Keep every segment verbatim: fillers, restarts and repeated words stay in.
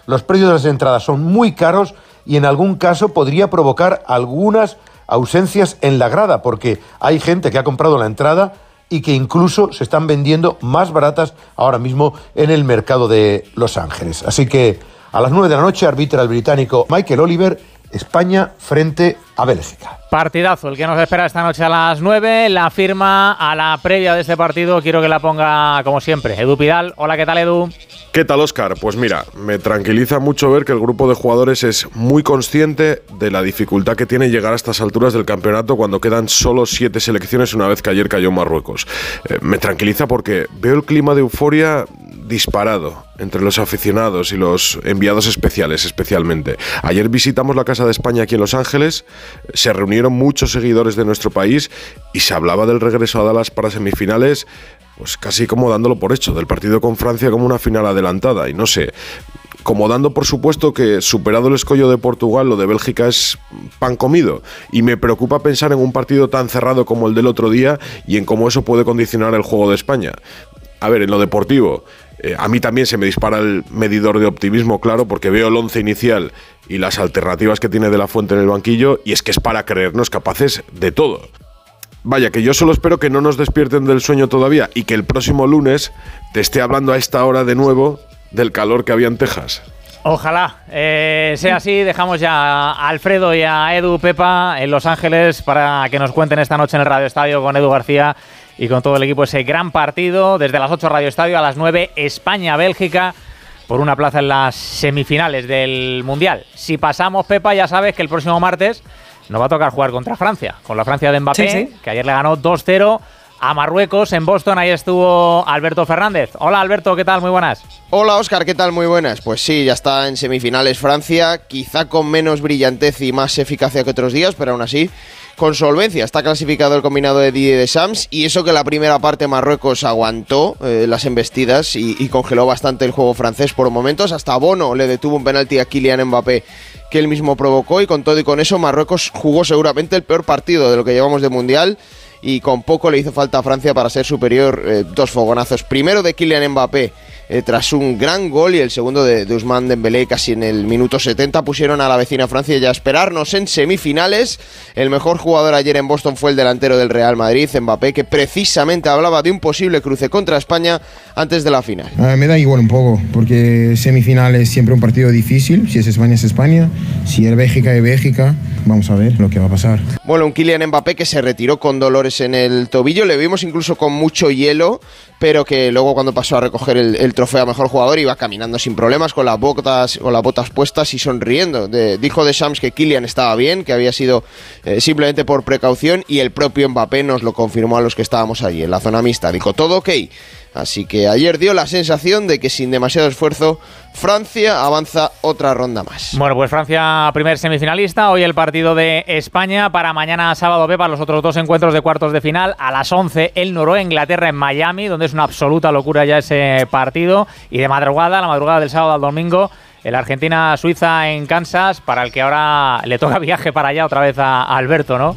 los precios de las entradas son muy caros y en algún caso podría provocar algunas ausencias en la grada, porque hay gente que ha comprado la entrada y que incluso se están vendiendo más baratas ahora mismo en el mercado de Los Ángeles. Así que a las nueve de la noche arbitra el británico Michael Oliver, España frente a Bélgica. Partidazo el que nos espera esta noche a las nueve. La firma a la previa de este partido quiero que la ponga, como siempre, Edu Pidal. Hola, ¿qué tal, Edu? ¿Qué tal, Óscar? Pues mira, me tranquiliza mucho ver que el grupo de jugadores es muy consciente de la dificultad que tiene llegar a estas alturas del campeonato cuando quedan solo siete selecciones una vez que ayer cayó Marruecos. Eh, me tranquiliza porque veo el clima de euforia disparado entre los aficionados y los enviados especiales especialmente. Ayer visitamos la Casa de España aquí en Los Ángeles, se reunieron muchos seguidores de nuestro país y se hablaba del regreso a Dallas para semifinales, pues casi como dándolo por hecho, del partido con Francia como una final adelantada, y no sé, como dando por supuesto que superado el escollo de Portugal, lo de Bélgica es pan comido, y me preocupa pensar en un partido tan cerrado como el del otro día y en cómo eso puede condicionar el juego de España. A ver, en lo deportivo, eh, a mí también se me dispara el medidor de optimismo, claro, porque veo el once inicial y las alternativas que tiene De la Fuente en el banquillo, y es que es para creernos capaces de todo. Vaya, que yo solo espero que no nos despierten del sueño todavía y que el próximo lunes te esté hablando a esta hora de nuevo del calor que había en Texas. Ojalá eh, sea así. Dejamos ya a Alfredo y a Edu, Pepa, en Los Ángeles para que nos cuenten esta noche en el Radio Estadio con Edu García y con todo el equipo ese gran partido. Desde las ocho Radio Estadio, a las nueve España-Bélgica por una plaza en las semifinales del Mundial. Si pasamos, Pepa, ya sabes que el próximo martes nos va a tocar jugar contra Francia, con la Francia de Mbappé, sí, sí. que ayer le ganó dos cero a Marruecos en Boston. Ahí estuvo Alberto Fernández. Hola, Alberto, ¿qué tal? Muy buenas. Hola, Óscar, ¿qué tal? Muy buenas. Pues sí, ya está en semifinales Francia, quizá con menos brillantez y más eficacia que otros días, pero aún así con solvencia. Está clasificado el combinado de Didier Deschamps, y eso que la primera parte Marruecos aguantó eh, las embestidas y, y congeló bastante el juego francés por momentos. Hasta Bono le detuvo un penalti a Kylian Mbappé que él mismo provocó, y con todo y con eso Marruecos jugó seguramente el peor partido de lo que llevamos de Mundial, y con poco le hizo falta a Francia para ser superior. eh, dos fogonazos, primero de Kylian Mbappé eh, tras un gran gol, y el segundo de, de Ousmane Dembélé casi en el minuto setenta, pusieron a la vecina Francia ya a esperarnos en semifinales. El mejor jugador ayer en Boston fue el delantero del Real Madrid, Mbappé, que precisamente hablaba de un posible cruce contra España antes de la final. Uh, me da igual un poco, porque semifinal es siempre un partido difícil. Si es España es España, si es Bélgica es Bélgica. Vamos a ver lo que va a pasar. Bueno, un Kylian Mbappé que se retiró con dolores en el tobillo, le vimos incluso con mucho hielo, pero que luego cuando pasó a recoger el, el trofeo a mejor jugador iba caminando sin problemas, con las botas, con las botas puestas y sonriendo. De, dijo Deschamps que Kylian estaba bien, que había sido eh, simplemente por precaución, y el propio Mbappé nos lo confirmó a los que estábamos allí en la zona mixta. Dijo todo ok. Así que ayer dio la sensación de que sin demasiado esfuerzo Francia avanza otra ronda más. Bueno, pues Francia primer semifinalista. Hoy el partido de España. Para mañana sábado, Pepa, los otros dos encuentros de cuartos de final. A las once el Noruega-Inglaterra en Miami, donde es una absoluta locura ya ese partido. Y de madrugada, la madrugada del sábado al domingo, el Argentina-Suiza en Kansas, para el que ahora le toca viaje para allá otra vez a, a Alberto, ¿no?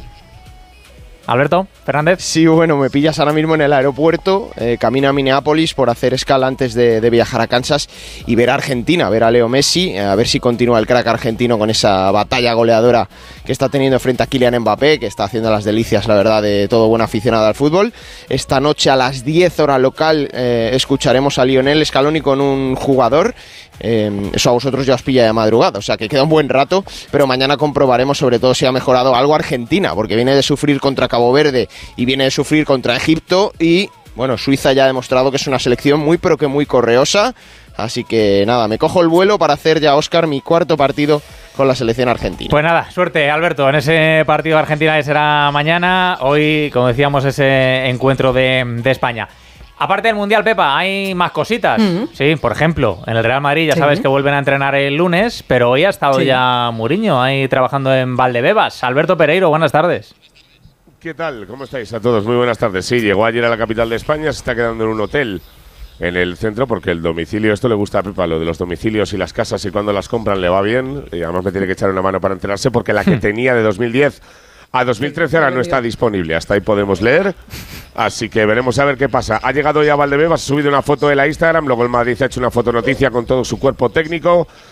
Alberto Fernández. Sí, bueno, me pillas ahora mismo en el aeropuerto, eh, camino a Minneapolis por hacer escala antes de, de viajar a Kansas y ver a Argentina, ver a Leo Messi, eh, a ver si continúa el crack argentino con esa batalla goleadora que está teniendo frente a Kylian Mbappé, que está haciendo las delicias, la verdad, de todo buen aficionado al fútbol. Esta noche a las diez hora local eh, escucharemos a Lionel Scaloni con un jugador. Eh, eso a vosotros ya os pilla de madrugada, o sea que queda un buen rato, pero mañana comprobaremos sobre todo si ha mejorado algo Argentina, porque viene de sufrir contra Cabo Verde y viene de sufrir contra Egipto, y bueno, Suiza ya ha demostrado que es una selección muy pero que muy correosa. Así que nada, me cojo el vuelo para hacer ya, Óscar, mi cuarto partido con la selección argentina. Pues nada, suerte, Alberto, en ese partido de Argentina que será mañana. Hoy, como decíamos, ese encuentro de, de España. Aparte del Mundial, Pepa, hay más cositas. Mm-hmm. Sí, por ejemplo, en el Real Madrid ya sí. sabes que vuelven a entrenar el lunes, pero hoy ha estado sí. ya Mourinho ahí trabajando en Valdebebas. Alberto Pereiro, buenas tardes. ¿Qué tal? ¿Cómo estáis a todos? Muy buenas tardes. Sí, llegó ayer a la capital de España, se está quedando en un hotel en el centro, porque el domicilio, esto le gusta a Pepa, lo de los domicilios y las casas y cuando las compran le va bien, y además me tiene que echar una mano para enterarse, porque la que tenía de dos mil diez a dos mil trece ahora no está disponible, hasta ahí podemos leer, así que veremos a ver qué pasa. Ha llegado ya Valdebebas, ha subido una foto de la Instagram, luego el Madrid ha hecho una fotonoticia con todo su cuerpo técnico,